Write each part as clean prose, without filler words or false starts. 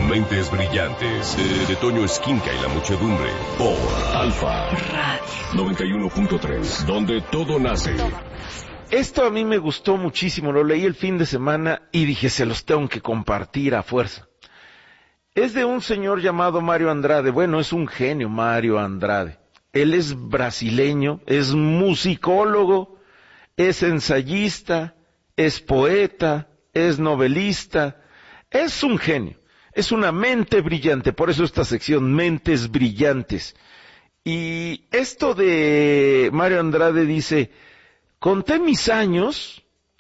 Mentes Brillantes, de Toño Esquinca y la muchedumbre, por Alfa Radio 91.3, donde todo nace. Esto a mí me gustó muchísimo, lo leí el fin de semana y dije, se los tengo que compartir a fuerza. Es de un señor llamado Mário Andrade. Bueno, es un genio, Mário Andrade. Él es brasileño, es musicólogo, es ensayista, es poeta, es novelista, es un genio, es una mente brillante, por eso esta sección, Mentes Brillantes. Y esto de Mário Andrade dice, conté mis años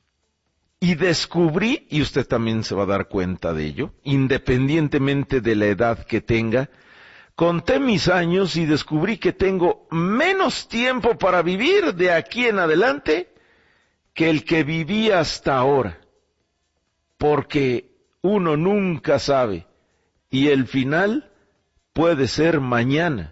y descubrí, y usted también se va a dar cuenta de ello, independientemente de la edad que tenga, conté mis años y descubrí que tengo menos tiempo para vivir de aquí en adelante que el que viví hasta ahora, porque uno nunca sabe y el final puede ser mañana.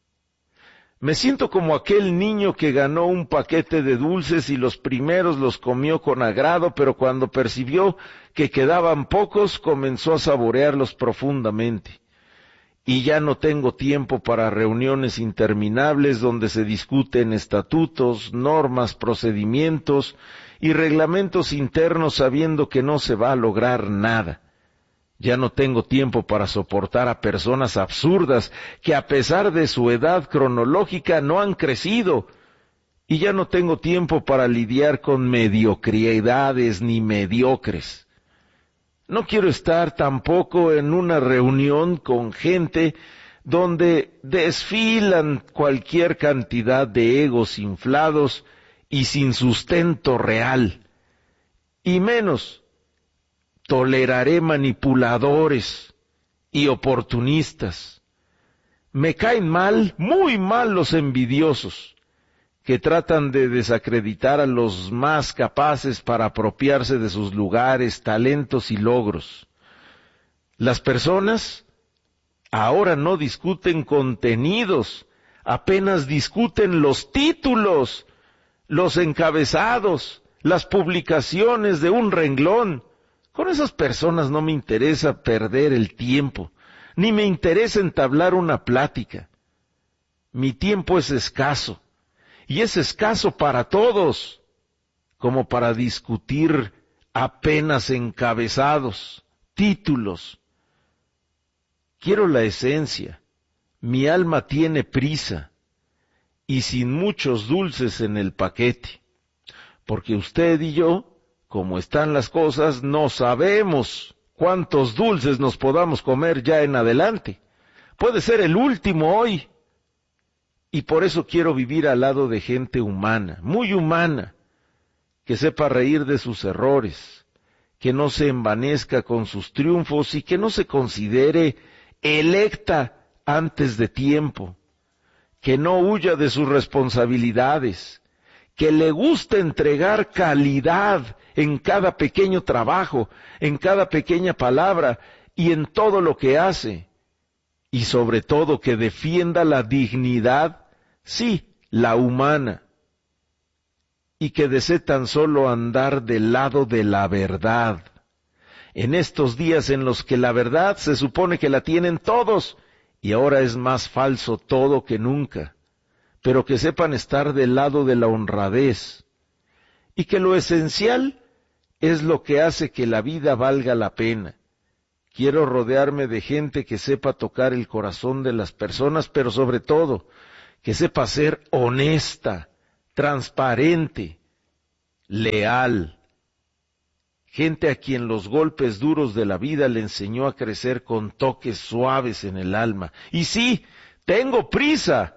Me siento como aquel niño que ganó un paquete de dulces y los primeros los comió con agrado, pero cuando percibió que quedaban pocos, comenzó a saborearlos profundamente. Y ya no tengo tiempo para reuniones interminables donde se discuten estatutos, normas, procedimientos y reglamentos internos sabiendo que no se va a lograr nada. Ya no tengo tiempo para soportar a personas absurdas que a pesar de su edad cronológica no han crecido. Y ya no tengo tiempo para lidiar con mediocridades ni mediocres. No quiero estar tampoco en una reunión con gente donde desfilan cualquier cantidad de egos inflados y sin sustento real. Y menos toleraré manipuladores y oportunistas. Me caen mal, muy mal los envidiosos, que tratan de desacreditar a los más capaces para apropiarse de sus lugares, talentos y logros. Las personas ahora no discuten contenidos, apenas discuten los títulos, los encabezados, las publicaciones de un renglón. Con esas personas no me interesa perder el tiempo, ni me interesa entablar una plática. Mi tiempo es escaso, y es escaso para todos, como para discutir apenas encabezados, títulos. Quiero la esencia, mi alma tiene prisa, y sin muchos dulces en el paquete, porque usted y yo, como están las cosas, no sabemos cuántos dulces nos podamos comer ya en adelante. Puede ser el último hoy. Y por eso quiero vivir al lado de gente humana, muy humana, que sepa reír de sus errores, que no se envanezca con sus triunfos y que no se considere electa antes de tiempo, que no huya de sus responsabilidades, que le guste entregar calidad en cada pequeño trabajo, en cada pequeña palabra y en todo lo que hace. Y sobre todo que defienda la dignidad, sí, la humana, y que desee tan solo andar del lado de la verdad. En estos días en los que la verdad se supone que la tienen todos, y ahora es más falso todo que nunca, pero que sepan estar del lado de la honradez, y que lo esencial es lo que hace que la vida valga la pena. Quiero rodearme de gente que sepa tocar el corazón de las personas, pero sobre todo, que sepa ser honesta, transparente, leal. Gente a quien los golpes duros de la vida le enseñó a crecer con toques suaves en el alma. Y sí, tengo prisa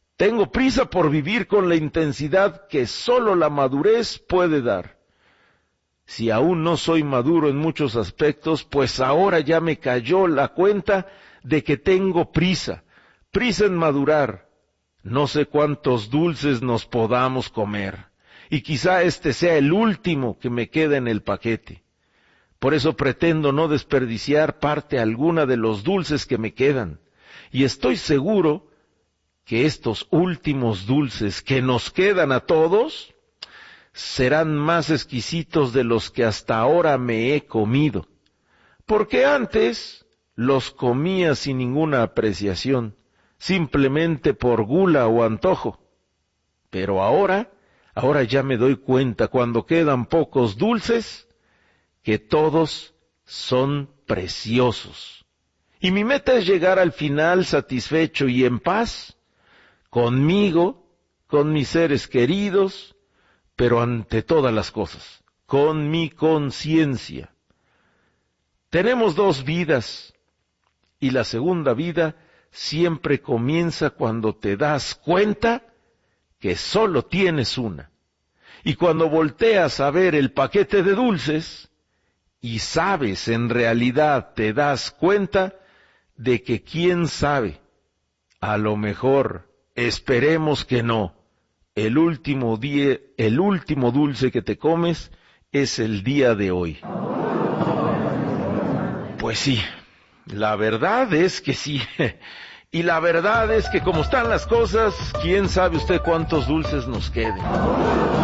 por vivir con la intensidad que solo la madurez puede dar. Si aún no soy maduro en muchos aspectos, pues ahora ya me cayó la cuenta de que tengo prisa en madurar. No sé cuántos dulces nos podamos comer, y quizá este sea el último que me queda en el paquete. Por eso pretendo no desperdiciar parte alguna de los dulces que me quedan, y estoy seguro que estos últimos dulces que nos quedan a todos serán más exquisitos de los que hasta ahora me he comido, porque antes los comía sin ninguna apreciación, simplemente por gula o antojo. Pero ahora ya me doy cuenta, cuando quedan pocos dulces, que todos son preciosos. Y mi meta es llegar al final satisfecho y en paz, conmigo, con mis seres queridos, pero ante todas las cosas, con mi conciencia. Tenemos 2 vidas, y la segunda vida siempre comienza cuando te das cuenta que solo tienes una. Y cuando volteas a ver el paquete de dulces, y sabes, en realidad te das cuenta de que quién sabe, a lo mejor, esperemos que no, el último dulce que te comes es el día de hoy. Pues sí, la verdad es que sí. Y la verdad es que como están las cosas, quién sabe usted cuántos dulces nos queden.